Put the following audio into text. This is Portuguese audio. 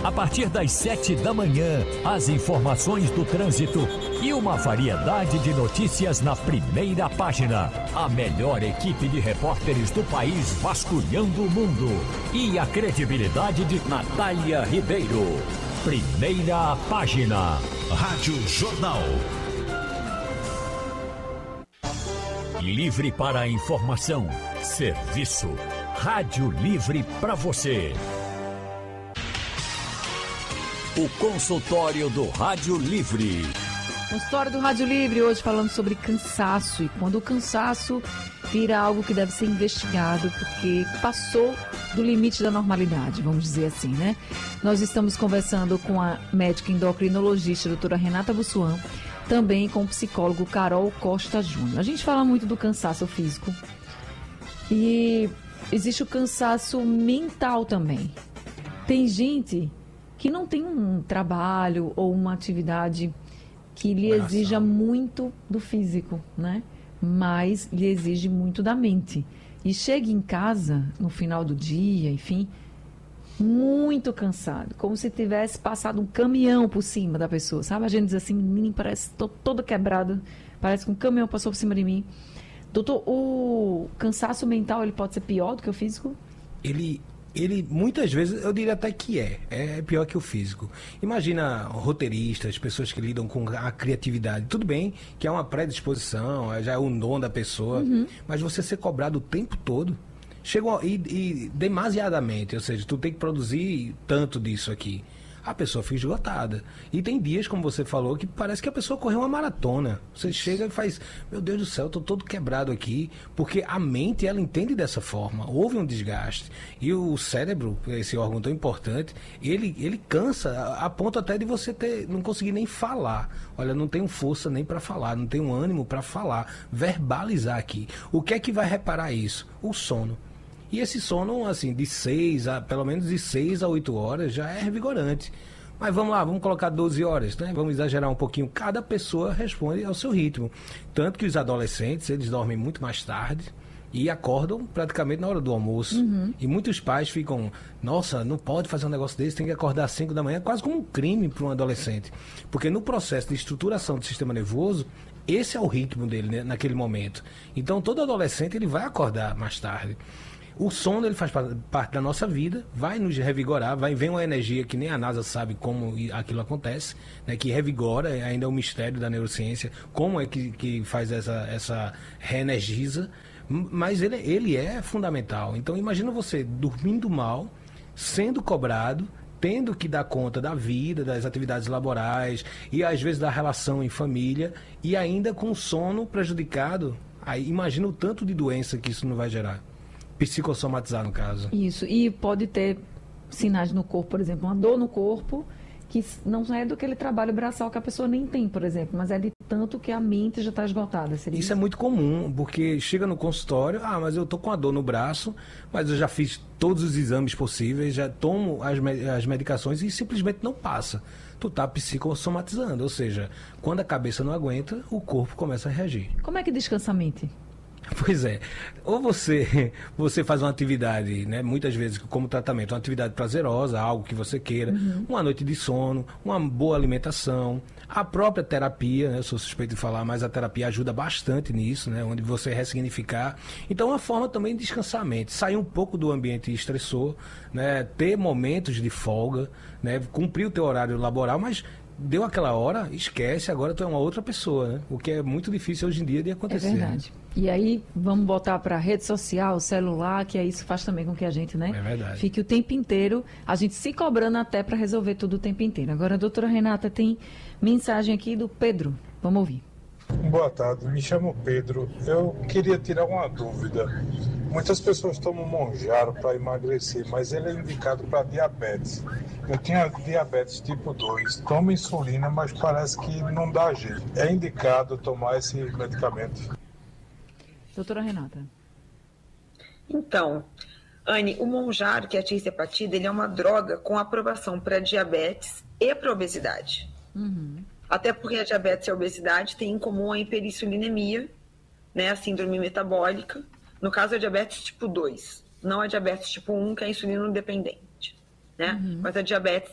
A partir das 7 da manhã, as informações do trânsito e uma variedade de notícias na primeira página. A melhor equipe de repórteres do país vasculhando o mundo. E a credibilidade de Natália Ribeiro. Primeira página. Rádio Jornal. Livre para a informação. Serviço. Rádio Livre para você. O consultório do Rádio Livre. Consultório do Rádio Livre, hoje falando sobre cansaço. E quando o cansaço vira algo que deve ser investigado, porque passou do limite da normalidade, vamos dizer assim, né? Nós estamos conversando com a médica endocrinologista, doutora Renata Bussuan, também com o psicólogo Carol Costa Júnior. A gente fala muito do cansaço físico e existe o cansaço mental também. Tem gente que não tem um trabalho ou uma atividade que lhe exija muito do físico, né? Mas lhe exige muito da mente. E chega em casa, no final do dia, enfim, muito cansado, como se tivesse passado um caminhão por cima da pessoa, sabe? A gente diz assim, menino, parece, estou todo quebrado, parece que um caminhão passou por cima de mim. Doutor, o cansaço mental, ele pode ser pior do que o físico? Ele muitas vezes, eu diria até que é pior que o físico. Imagina roteiristas, pessoas que lidam com a criatividade. Tudo bem que é uma predisposição, já é um dom da pessoa, mas você ser cobrado o tempo todo, e demasiadamente, ou seja, tu tem que produzir tanto disso aqui. A pessoa fica esgotada. E tem dias, como você falou, que parece que a pessoa correu uma maratona. Você chega e faz, meu Deus do céu, eu tô todo quebrado aqui. Porque a mente, ela entende dessa forma. Houve um desgaste. E o cérebro, esse órgão tão importante, ele cansa, a ponto até de você não conseguir nem falar. Olha, não tenho força nem para falar, não tenho ânimo para falar, verbalizar aqui. O que é que vai reparar isso? O sono. E esse sono, assim, pelo menos de 6 a 8 horas já é revigorante. Mas vamos lá, vamos colocar 12 horas, né? Vamos exagerar um pouquinho. Cada pessoa responde ao seu ritmo. Tanto que os adolescentes, eles dormem muito mais tarde e acordam praticamente na hora do almoço. E muitos pais ficam, nossa, não pode fazer um negócio desse, tem que acordar às 5 da manhã, quase como um crime para um adolescente. Porque no processo de estruturação do sistema nervoso, esse é o ritmo dele, né, naquele momento. Então todo adolescente ele vai acordar mais tarde. O sono, ele faz parte da nossa vida, vai nos revigorar, vem uma energia que nem a NASA sabe como aquilo acontece, né, que revigora, ainda é um mistério da neurociência, como é que faz essa reenergiza, mas ele é fundamental. Então imagina você dormindo mal, sendo cobrado, tendo que dar conta da vida, das atividades laborais e às vezes da relação em família e ainda com o sono prejudicado. Aí imagina o tanto de doença que isso não vai gerar. Psicossomatizar, no caso. Isso, e pode ter sinais no corpo, por exemplo, uma dor no corpo, que não é do aquele trabalho braçal que a pessoa nem tem, por exemplo, mas é de tanto que a mente já está esgotada. Seria isso? Isso é muito comum, porque chega no consultório, mas eu tô com a dor no braço, mas eu já fiz todos os exames possíveis, já tomo as medicações e simplesmente não passa. Tu tá psicossomatizando, ou seja, quando a cabeça não aguenta, o corpo começa a reagir. Como é que descansa a mente? Pois é, ou você faz uma atividade, né, muitas vezes como tratamento, uma atividade prazerosa, algo que você queira, uma noite de sono, uma boa alimentação, a própria terapia, né, eu sou suspeito de falar, mas a terapia ajuda bastante nisso, né, onde você ressignificar. Então, uma forma também de descansar a mente, sair um pouco do ambiente estressor, né, ter momentos de folga, né, cumprir o teu horário laboral, mas deu aquela hora, esquece, agora tu é uma outra pessoa, né? O que é muito difícil hoje em dia de acontecer. É verdade. E aí, vamos botar para rede social, celular, que isso faz também com que a gente, né? É verdade. Fique o tempo inteiro, a gente se cobrando até para resolver tudo o tempo inteiro. Agora, a doutora Renata tem mensagem aqui do Pedro. Vamos ouvir. Boa tarde, me chamo Pedro. Eu queria tirar uma dúvida. Muitas pessoas tomam Monjaro para emagrecer, mas ele é indicado para diabetes. Eu tinha diabetes tipo 2, tomo insulina, mas parece que não dá jeito. É indicado tomar esse medicamento? Doutora Renata. Então, Anne, o Monjaro, que é a tirzepatida, ele é uma droga com aprovação para diabetes e para obesidade. Até porque a diabetes e a obesidade têm em comum a hiperinsulinemia, né, a síndrome metabólica. No caso, a diabetes tipo 2, não a diabetes tipo 1, que é insulino dependente, né? Mas a diabetes